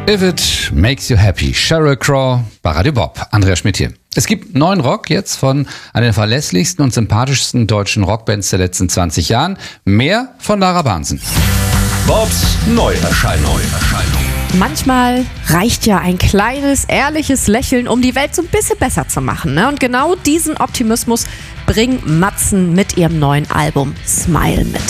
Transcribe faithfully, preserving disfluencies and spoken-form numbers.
If It Makes You Happy, Sheryl Crow bei Radio Bob. Andreas Schmidt hier. Es gibt neuen Rock jetzt von einer der verlässlichsten und sympathischsten deutschen Rockbands der letzten zwanzig Jahren. Mehr von Lara Bahnsen. Bobs Neuerscheinung. Manchmal reicht ja ein kleines, ehrliches Lächeln, um die Welt so ein bisschen besser zu machen. Ne? Und genau diesen Optimismus bringen Matzen mit ihrem neuen Album Smile mit.